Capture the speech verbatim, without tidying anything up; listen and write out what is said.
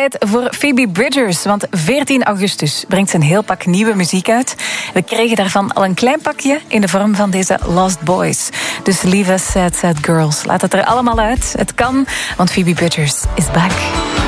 tijd voor Phoebe Bridgers, want veertien augustus brengt ze een heel pak nieuwe muziek uit. We kregen daarvan al een klein pakje in de vorm van deze Lost Boys. Dus lieve Sad Sad Girls, laat het er allemaal uit. Het kan, want Phoebe Bridgers is back.